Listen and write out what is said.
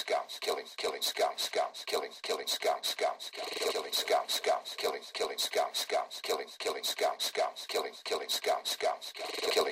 scouts, killing scouts, scouts, killing scouts, scouts, killing scouts, scouts, killing scouts, scouts, killing scouts, scouts, killing scouts, scouts, killing